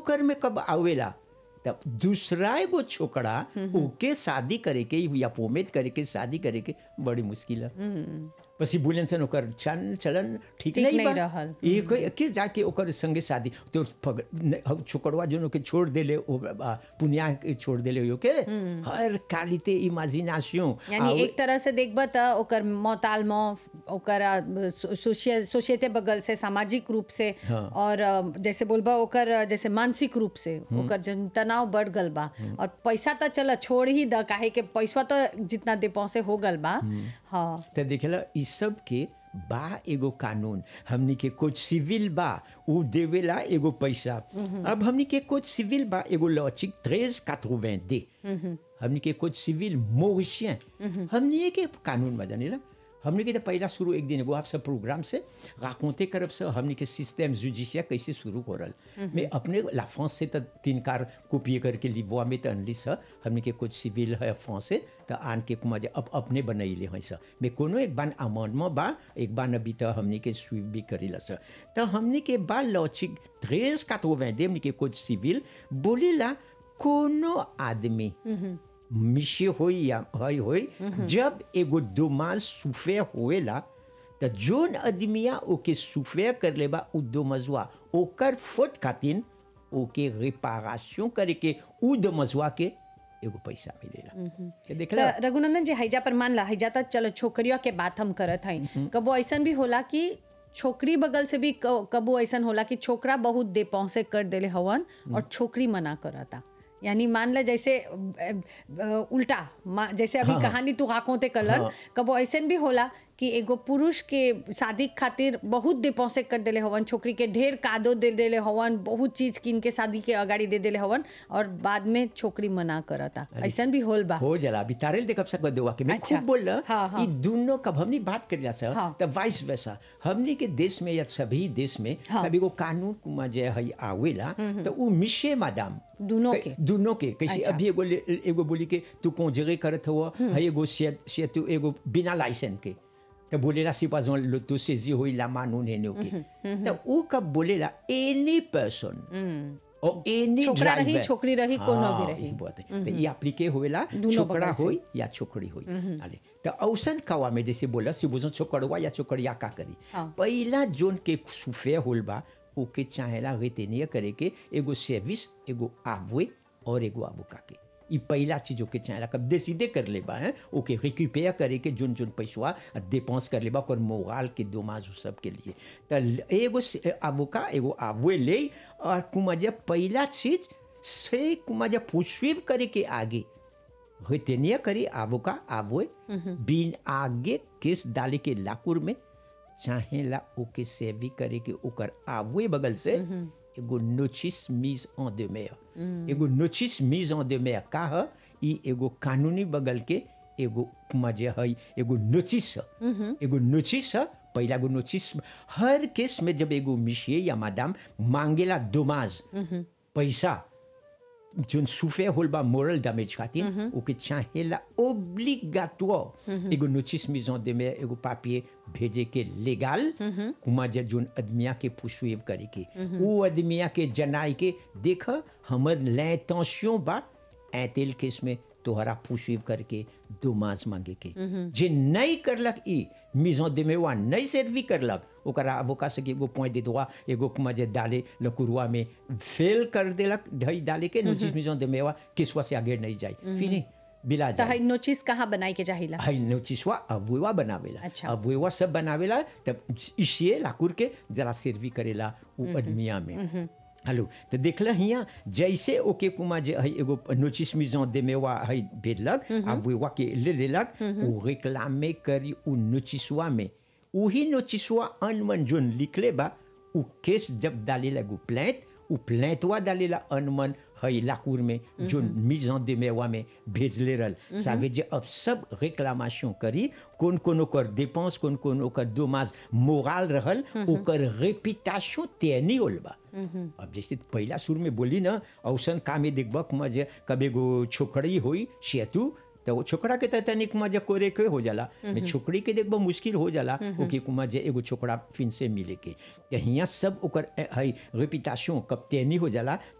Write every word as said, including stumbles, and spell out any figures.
ओकर में कब आवेला तब दूसरा एगो छोकरा ओके शादी करे के या पोमेत करे के शादी करे के बड़ी मुश्किल है। पसी बोलन सन ओकर चलन चलन ठीक ठीक नहीं नहीं बा रहल। एक के जाके ओकर संगे शादी तो पग- न- हम छोकरवा जोन के छोड़ देले ओ बा, पुनिया के छोड़ देले हो के हर कालिते इमेजिनेशन यानी एक तरह से देखबा त ओकर मोताल में ओकर अ, सो- सोशि- सोसाइटी बगल से सामाजिक रूप से हाँ। और अ, जैसे बोलबा ओकर अ, जैसे मानसिक रूप से ओकर जन तनाव बढ़ गल बा और पैसा तो चल छोड़ ही द काहे के पैसा तो जितना दे पहुंचे हो गल बा। हाँ तो देखेला इस सब के बा एगो कानून हमनी के कुछ सिविल बा उ देवेला एगो पैसा। अब हमनी के कुछ सिविल बा एगो लॉचिक तेरह quatre-vingt दे हमनी के कुछ सिविल मोरिशियन हमनी के कानून में जानेला। हमनी के तो पहला शुरू एक दिन एगो आप सब प्रोग्राम से राकोंते करब से हमनी के सिस्टम जुडिशिया कैसे शुरू हो रहा मैं अपने ला फ्रांस से तो तीन कार कॉपी करके लिववा में तो अनली सा हमनी के कुछ सिविल है फ्रांस से तो आन के कुमा जे अब अपने बनैले हैं सा मैं कोनो एक बार अमांडमेंट बा एक बार अभी तो हमनी के स्वीप भी करेला सा तो हमनी के बा लॉचिक तेरह quatre-vingt दे हमनी के कुछ सिविल बोलेला कोनो आदमी मिशे होई या हई होई जब एगो दोमाज सुफे होएला त जोन आदमिया ओके सुफे कर लेबा उ दोमजवा ओकर फोट खातिन ओके रिपारेशन करे के उ दोमजवा के एगो पैसा मिलेला के देखला त रघुनंदन जी हैजा पर मान ला हैजा त चलो छोकरियों के बात हम करत हई कबो ऐसन भी होला कि छोकरी बगल से भी क- कबो ऐसन होला कि छोकरा बहुत दे पहुंचे कर देले हवन और छोकरी मना करता। यानी मान ले जैसे अ, अ, उल्टा मा- जैसे अभी हाँ, हाँ। कहानी तू राकोते कलन हाँ। कबो ऐसन भी होला कि एगो पुरुष के शादी खातिर बहुत दे पहुंचे कर देले हवन छोकरी के ढेर कादो दे देले हवन बहुत चीज किन के शादी के अगाड़ी दे देले हवन और बाद में छोकरी मना करता ऐसन भी होल बा। हो जाला अभी तारेल देखब सकत देवा के मैं अच्छा। खूब बोल हाँ, हाँ। ई दोनों कब हमनी बात करिया सर हाँ। तब वाइस वैसा हमनी के देश में या सभी देश में हाँ। कभी को कानून कुमा जे हई आवेला तो उ मिशे मादाम दोनों के। दोनों के कैसे अच्छा। अभी एगो ले- एगो बोली के तू कौन करत हुआ हई एगो से से तू एगो बिना लाइसेंस के तो बोलेला सिपाजों लो तो सेजी होई ला मानून है नो के तो उ कब बोलेला एनी पर्सन और एनी छोकरा रही, छोकरी रही, कोनो भी रही। बात है तो ये एप्लीके होवेला दोनों छोकरा बगल से। होई या छोकरी होई अरे तो औसन कवा में जैसे बोला सी बुझो छोकरवा या छोकरिया का करी हाँ। पहला जोन के सुफे होल बा ओके चाहेला रेतेनिया करे के एगो सर्विस एगो आवे और एगो आबुका के ई पहला चीज ओके चाहेला कब देसीदे कर लेबा है ओके रिक्यूपेयर करे के जोन जोन पैसा डिपेंस कर लेबा और मोराल के दोमाज सब के लिए तो एगो आबुका एगो आवे ले और कुमाजा पहला चीज से कुमाजा पुष्विव करे के आगे रेतेनिया करे आबुका आवे बिन आगे केस डाले के लाकुर में चाहेला ओके सेवी करे के ओकर आवे बगल से एगो नोटिस मीज ऑन demeure एगो नोटिस मीज ऑन demeure का ह ई एगो कानूनी बगल के एगो मजे हई एगो नोटिस एगो नोटिस पहला गो नोटिस हर केस में जब एगो मिशिए या मादाम मांगेला दोमाज पैसा जोन सुफे होल बा मोरल डैमेज खातिर ओके चाहेला ओब्लिगाटोर एगो नोटिस मीज ऑन demeure एगो पापिये भेजे के लेगाल कुमा जे जोन आदमिया के पुष्विव करे के वो आदमिया के जनाई के देख हमर l'intention बा ऐतेल केस में तोहरा पुष्विव करके दोमाज मांगे के जे नहीं करलक ई मीज ऑन demeure नहीं सर्वी करलक ओकरा अबोका से एगो पॉइंट दे दोआ एगो कुमा जे डाले लकुरुआ में फेल कर देलक ढई डाले के नोटिस मीज ऑन demeure किसवा से आगे नहीं जाई फिनी बिला तो जाए हई नोचिस कहाँ बनाई के चाहिला। हई नोटिसवा अबुआ बनावेला अच्छा। अबुआ सब बनावेला तब इसिए लाकुर के जरा सर्वी करेला उ आदमिया में हेलो तो देखल हिया जैसे ओके कुमा जे हई एगो नोटिस मिजन देमेवा हई भेजलक अबुआ के ले लेलक उ रिक्लामे करी उ नोटिसवा में वही नोटिसवा अनमन जोन लिखले बा उ केस जब डालेला गो प्लेंट उ प्लेंटवा डालेला अनमन हई लाकुर में जो मीज ऑन demeure में भेजले रहल सावे जे अब सब रिक्लामेशन करी कौन कौन ओकर डिपेंस कौन कौन ओकर दोमाज मोरल रहल ओकर रेपुटेशन तेनी होल बा। अब जैसे पहला शुरू में बोली ना औसन कामे देखबक मजे कबे गो छोकरी होई सेतु तो वो छोकरा के तनिक मजे कोरे के हो जाला मैं छोकरी के देखबो मुश्किल हो जाला ओके कुमा जे एगो छोकरा फिन से मिले के तो हियाँ सब ओकर हई रेपुटेशन कब तेनी हो जाला